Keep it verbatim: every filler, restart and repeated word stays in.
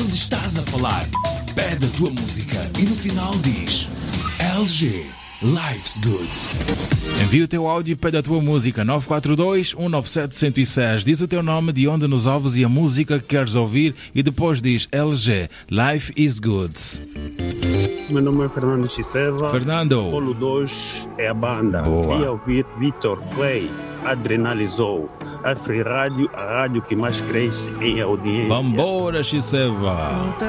onde estás a falar. Pede a tua música e no final diz L G, Life's Good. Envia o teu áudio e pede a tua música nove quatro dois, um nove sete, um zero seis. Diz o teu nome, de onde nos ouves e a música que queres ouvir e depois diz L G, Life is Good. Meu nome é Fernando Chiseva. Fernando. Polo dois é a banda. Boa. Queria ouvir Vitor Clay, Adrenalizou. A Free Rádio, a rádio que mais cresce em audiência. Vambora, Chiseva.